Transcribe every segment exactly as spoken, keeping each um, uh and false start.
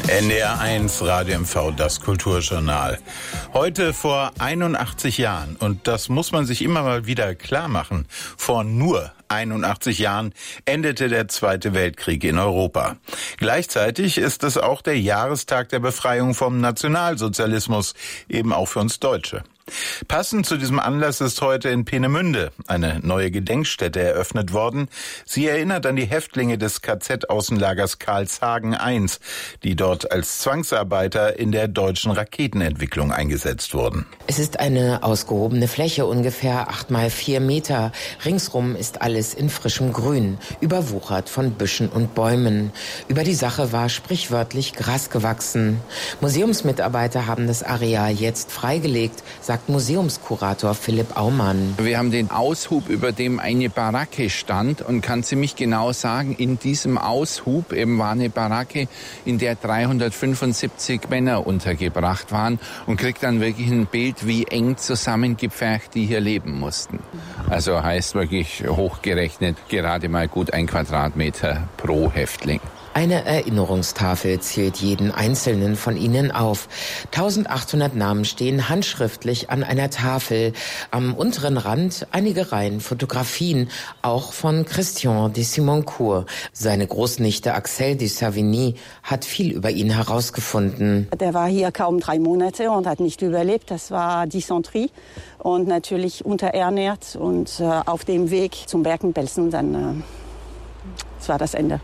N D R eins Radio M V, das Kulturjournal. Heute vor einundachtzig Jahren, und das muss man sich immer mal wieder klar machen, vor nur einundachtzig Jahren endete der Zweite Weltkrieg in Europa. Gleichzeitig ist es auch der Jahrestag der Befreiung vom Nationalsozialismus, eben auch für uns Deutsche. Passend zu diesem Anlass ist heute in Peenemünde eine neue Gedenkstätte eröffnet worden. Sie erinnert an die Häftlinge des K Z-Außenlagers Karlshagen eins, die dort als Zwangsarbeiter in der deutschen Raketenentwicklung eingesetzt wurden. Es ist eine ausgehobene Fläche, ungefähr acht mal vier Meter. Ringsrum ist alles in frischem Grün, überwuchert von Büschen und Bäumen. Über die Sache war sprichwörtlich Gras gewachsen. Museumsmitarbeiter haben das Areal jetzt freigelegt, sagt Museumskurator Philipp Aumann. Wir haben den Aushub, über dem eine Baracke stand, und kann ziemlich genau sagen, in diesem Aushub eben war eine Baracke, in der dreihundertfünfundsiebzig Männer untergebracht waren, und kriegt dann wirklich ein Bild, wie eng zusammengepfercht die hier leben mussten. Also heißt wirklich hochgerechnet gerade mal gut ein Quadratmeter pro Häftling. Eine Erinnerungstafel zählt jeden einzelnen von ihnen auf. eintausendachthundert Namen stehen handschriftlich an einer Tafel. Am unteren Rand einige Reihen Fotografien, auch von Christian de Simoncourt. Seine Großnichte Axelle de Savigny hat viel über ihn herausgefunden. Der war hier kaum drei Monate und hat nicht überlebt. Das war Dysenterie und natürlich unterernährt und äh, auf dem Weg zum Bergen-Belsen. Dann äh, das war das Ende.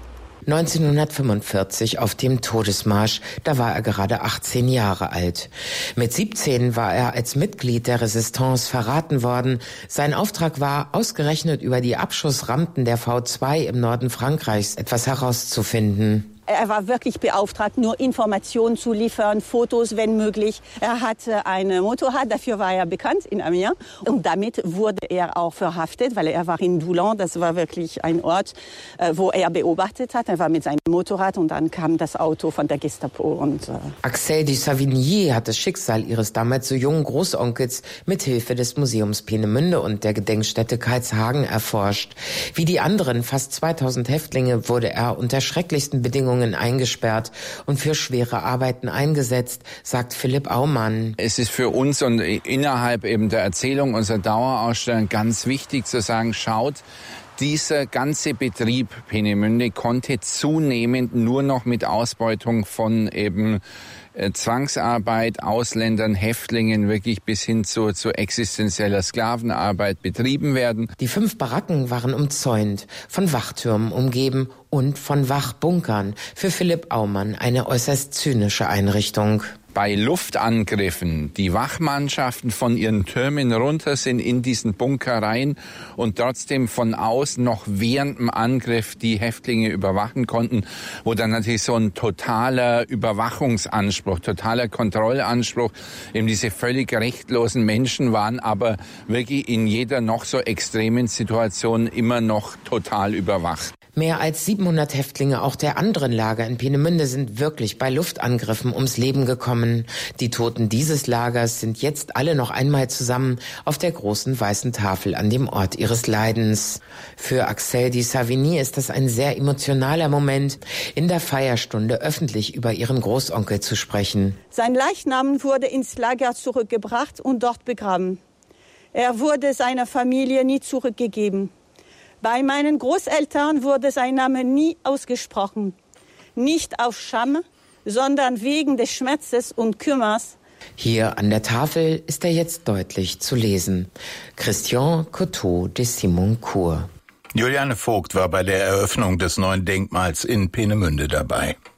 neunzehnhundertfünfundvierzig auf dem Todesmarsch, da war er gerade achtzehn Jahre alt. Mit siebzehn war er als Mitglied der Resistance verraten worden. Sein Auftrag war, ausgerechnet über die Abschussrampen der V zwei im Norden Frankreichs etwas herauszufinden. Er war wirklich beauftragt, nur Informationen zu liefern, Fotos, wenn möglich. Er hatte ein Motorrad, dafür war er bekannt in Amiens. Und damit wurde er auch verhaftet, weil er war in Doullens. Das war wirklich ein Ort, wo er beobachtet hat. Er war mit seinem Motorrad und dann kam das Auto von der Gestapo. Und, äh Axelle de Savigny hat das Schicksal ihres damals so jungen Großonkels mit Hilfe des Museums Peenemünde und der Gedenkstätte Karlshagen erforscht. Wie die anderen fast zweitausend Häftlinge wurde er unter schrecklichsten Bedingungen eingesperrt und für schwere Arbeiten eingesetzt, sagt Philipp Aumann. Es ist für uns und innerhalb eben der Erzählung unserer Dauerausstellung ganz wichtig zu sagen, schaut, dieser ganze Betrieb Peenemünde konnte zunehmend nur noch mit Ausbeutung von eben Zwangsarbeit, Ausländern, Häftlingen wirklich bis hin zu, zu existenzieller Sklavenarbeit betrieben werden. Die fünf Baracken waren umzäunt, von Wachtürmen umgeben und von Wachbunkern. Für Philipp Aumann eine äußerst zynische Einrichtung. Bei Luftangriffen die Wachmannschaften von ihren Türmen runter sind in diesen Bunker rein und trotzdem von außen noch während dem Angriff die Häftlinge überwachen konnten, wo dann natürlich so ein totaler Überwachungsanspruch, totaler Kontrollanspruch, eben diese völlig rechtlosen Menschen waren, aber wirklich in jeder noch so extremen Situation immer noch total überwacht. Mehr als siebenhundert Häftlinge auch der anderen Lager in Peenemünde sind wirklich bei Luftangriffen ums Leben gekommen. Die Toten dieses Lagers sind jetzt alle noch einmal zusammen auf der großen weißen Tafel an dem Ort ihres Leidens. Für Axelle de Savigny ist das ein sehr emotionaler Moment, in der Feierstunde öffentlich über ihren Großonkel zu sprechen. Sein Leichnam wurde ins Lager zurückgebracht und dort begraben. Er wurde seiner Familie nie zurückgegeben. Bei meinen Großeltern wurde sein Name nie ausgesprochen. Nicht auf Scham, sondern wegen des Schmerzes und Kümmers. Hier an der Tafel ist er jetzt deutlich zu lesen. Christian Coteau de Simoncourt. Juliane Vogt war bei der Eröffnung des neuen Denkmals in Peenemünde dabei.